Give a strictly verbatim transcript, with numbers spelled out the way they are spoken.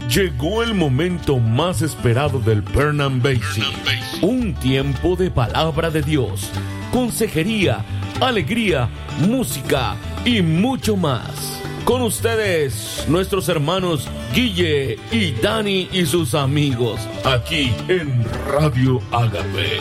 Llegó el momento más esperado del Burnham Basie. Un tiempo de palabra de Dios, consejería, alegría, música y mucho más. Con ustedes, nuestros hermanos Guille y Dani y sus amigos, aquí en Radio Ágape.